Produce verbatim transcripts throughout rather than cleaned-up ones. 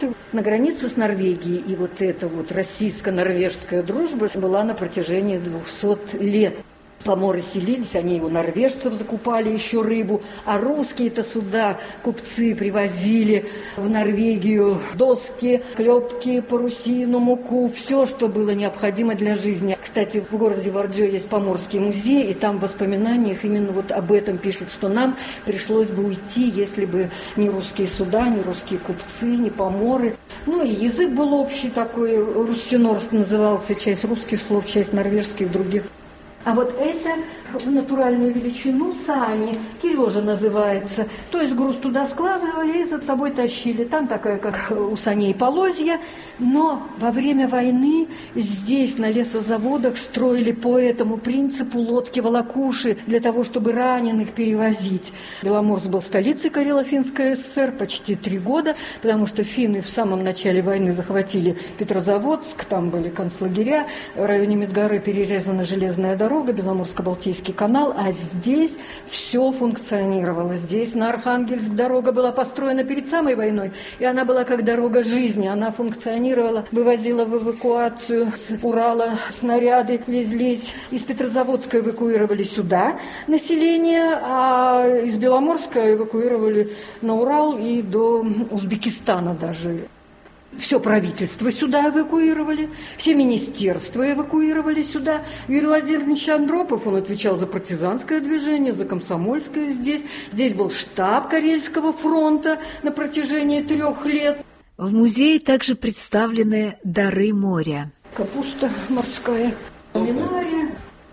На границе с Норвегией, и вот эта вот российско-норвежская дружба была на протяжении двухсот лет. Поморы селились, они у норвежцев закупали еще рыбу, а русские-то сюда купцы привозили в Норвегию доски, клепки, парусину, муку, все, что было необходимо для жизни. Кстати, в городе Вардё есть Поморский музей, и там в воспоминаниях именно вот об этом пишут, что нам пришлось бы уйти, если бы не русские суда, не русские купцы, не поморы. Ну и язык был общий такой, руссинорст назывался, часть русских слов, часть норвежских, других. А вот это в натуральную величину сани, кирежа называется. То есть груз туда складывали и за собой тащили. Там такая, как у саней, полозья. Но во время войны здесь на лесозаводах строили по этому принципу лодки-волокуши для того, чтобы раненых перевозить. Беломорск был столицей Карело-Финской ССР почти три года, потому что финны в самом начале войны захватили Петрозаводск, там были концлагеря, в районе Медгоры перерезана железная дорога, Беломорско-Балтийский канал, а здесь все функционировало. Здесь на Архангельск дорога была построена перед самой войной, и она была как дорога жизни, она функционировала, вывозила в эвакуацию с Урала снаряды, везлись. Из Петрозаводска эвакуировали сюда население, а из Беломорска эвакуировали на Урал и до Узбекистана даже. Все правительство сюда эвакуировали, все министерства эвакуировали сюда. Юрий Владимирович Андропов, он отвечал за партизанское движение, за комсомольское здесь. Здесь был штаб Карельского фронта на протяжении трех лет. В музее также представлены дары моря. Капуста морская, ламинария.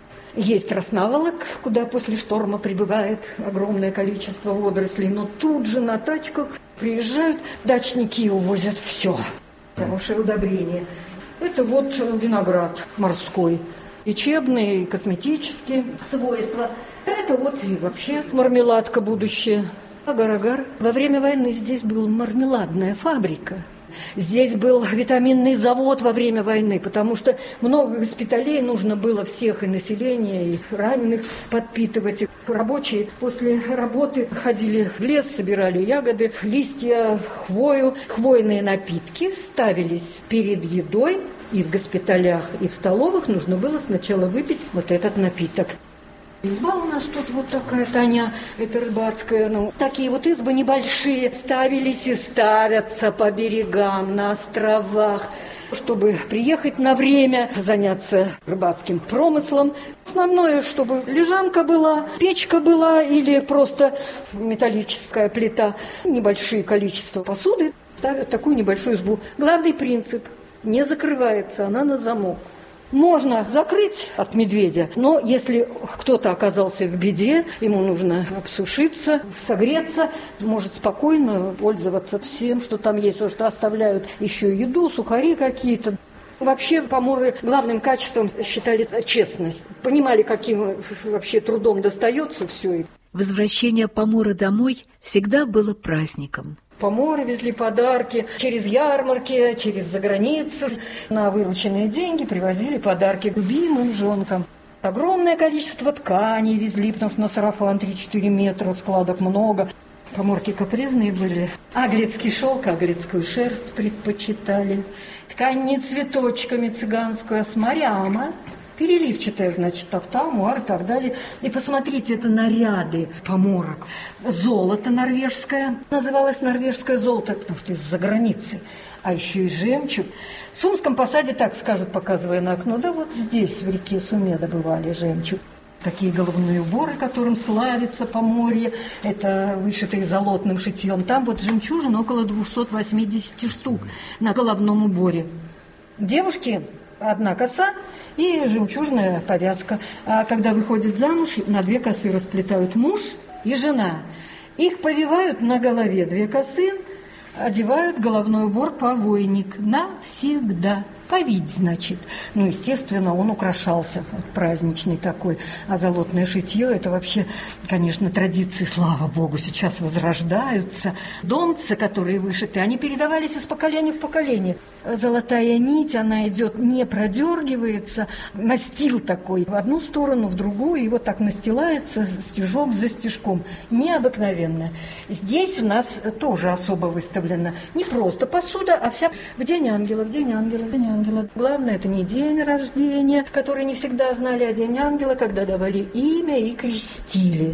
Есть Роснаволок, куда после шторма прибывает огромное количество водорослей, но тут же на тачках приезжают дачники и увозят все. Хорошее удобрение. Это вот виноград морской. Лечебные, косметические свойства. Это вот и вообще мармеладка будущее. Агар-агар. Во время войны здесь была мармеладная фабрика. Здесь был витаминный завод во время войны, потому что много госпиталей нужно было всех, и население, и раненых подпитывать. И рабочие после работы ходили в лес, собирали ягоды, листья, хвою. Хвойные напитки ставились перед едой, и в госпиталях, и в столовых нужно было сначала выпить вот этот напиток. Изба у нас тут вот такая, Таня, это рыбацкая, ну, такие вот избы небольшие ставились и ставятся по берегам, на островах, чтобы приехать на время, заняться рыбацким промыслом. Основное, чтобы лежанка была, печка была или просто металлическая плита. Небольшие количества посуды ставят такую небольшую избу. Главный принцип – не закрывается она на замок. Можно закрыть от медведя, но если кто-то оказался в беде, ему нужно обсушиться, согреться, может спокойно пользоваться всем, что там есть, потому что оставляют еще еду, сухари какие-то. Вообще поморы главным качеством считали честность, понимали, каким вообще трудом достается все. Возвращение помора домой всегда было праздником. Поморы везли подарки через ярмарки, через заграницу. На вырученные деньги привозили подарки любимым жонкам. Огромное количество тканей везли, потому что на сарафан три-четыре метра, складок много. Поморки капризные были. Аглицкий шелк, аглицкую шерсть предпочитали. Ткань не цветочками цыганскую, а с моряма. Переливчатая, значит, тафта, муар и так далее. И посмотрите, это наряды поморок. Золото норвежское. Называлось норвежское золото, потому что из-за границы. А еще и жемчуг. В Сумском посаде так скажут, показывая на окно. Да вот здесь, в реке Суме, добывали жемчуг. Такие головные уборы, которым славится Поморье. Это вышитые золотным шитьем. Там вот жемчужин около двести восемьдесят штук на головном уборе. Девушки одна коса и жемчужная повязка. А когда выходят замуж, на две косы расплетают муж и жена. Их повивают на голове две косы, одевают головной убор повойник навсегда. Повить, значит. Ну, естественно, он украшался, вот, праздничный такой. А золотное шитье – это вообще, конечно, традиции, слава богу, сейчас возрождаются. Донцы, которые вышиты, они передавались из поколения в поколение. Золотая нить, она идет, не продергивается, настил такой в одну сторону, в другую, и вот так настилается стежок за стежком. Необыкновенно. Здесь у нас тоже особо выставлено не просто посуда, а вся в День ангела, в День ангела, в День ангела. Главное, это не день рождения, который не всегда знали, а День ангела, когда давали имя и крестили.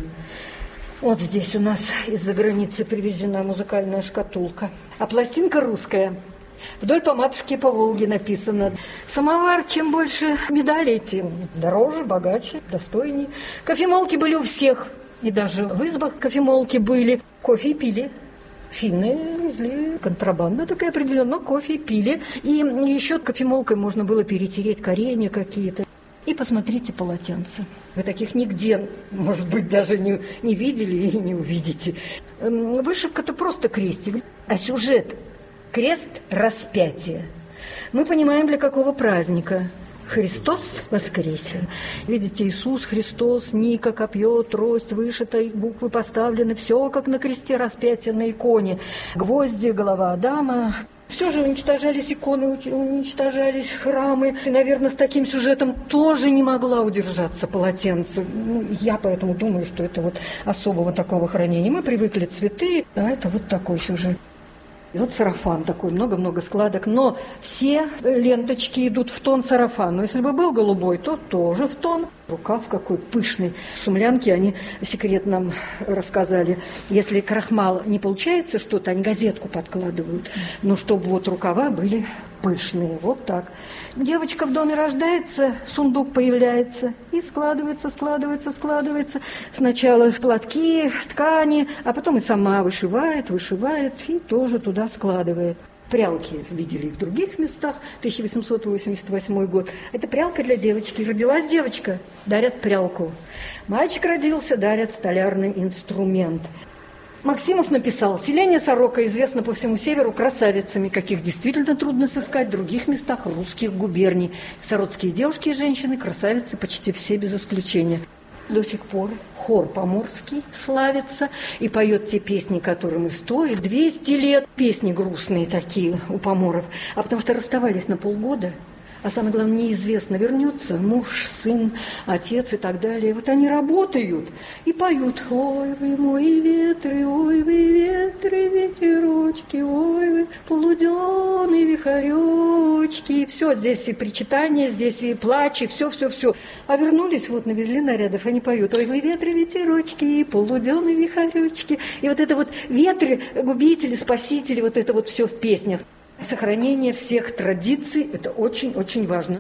Вот здесь у нас из-за границы привезена музыкальная шкатулка. А пластинка русская. Вдоль по матушке по Волге написано. Самовар, чем больше медалей, тем дороже, богаче, достойнее. Кофемолки были у всех. И даже в избах кофемолки были. Кофе пили. Финны везли, контрабанда такая определенная, но кофе пили. И еще кофемолкой можно было перетереть коренья какие-то. И посмотрите полотенца. Вы таких нигде, может быть, даже не, не видели и не увидите. Вышивка-то просто крестик, а сюжет – крест распятия. Мы понимаем, для какого праздника. Христос воскресен. Видите, Иисус Христос, ника, копье, трость, вышита, буквы поставлены, все как на кресте распятия на иконе. Гвозди, голова Адама. Все же уничтожались иконы, уничтожались храмы. И, наверное, с таким сюжетом тоже не могла удержаться полотенце. Ну, я поэтому думаю, что это вот особого такого хранения. Мы привыкли цветы, а это вот такой сюжет. И вот сарафан такой, много-много складок, но все ленточки идут в тон сарафану. Если бы был голубой, то тоже в тон. Рукав какой пышный. Сумлянки, они секрет нам рассказали. Если крахмал не получается что-то, они газетку подкладывают. Но чтобы вот рукава были пышные. Вот так. Девочка в доме рождается, сундук появляется. И складывается, складывается, складывается. Сначала платки, ткани, а потом и сама вышивает, вышивает и тоже туда складывает. Прялки видели в других местах, тысяча восемьсот восемьдесят восьмой год. Это прялка для девочки. Родилась девочка, дарят прялку. Мальчик родился, дарят столярный инструмент. Максимов написал: селение Сорока известно по всему северу красавицами, каких действительно трудно сыскать в других местах русских губерний. Соротские девушки и женщины красавицы почти все без исключения. До сих пор хор поморский славится и поет те песни, которым и стоит двести лет. Песни грустные такие у поморов, а потому что расставались на полгода. А самое главное, неизвестно, вернется муж, сын, отец и так далее. Вот они работают и поют. Ой, вы мои ветры, ой, вы ветры, ветерочки, ой, вы полуденные вихоречки. И все, здесь и причитание, здесь и плач, и все-все-все. А вернулись, вот навезли нарядов, они поют. Ой, вы ветры, ветерочки, полуденные вихоречки. И вот это вот ветры, губители, спасители, вот это вот все в песнях. Сохранение всех традиций – это очень-очень важно.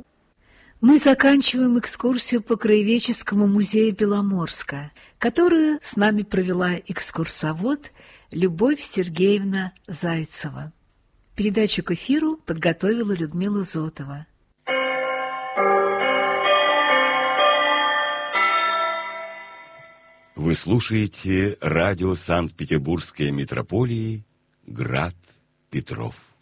Мы заканчиваем экскурсию по Краеведческому музею Беломорска, которую с нами провела экскурсовод Любовь Сергеевна Зайцева. Передачу к эфиру подготовила Людмила Зотова. Вы слушаете радио Санкт-Петербургской метрополии «Град Петров».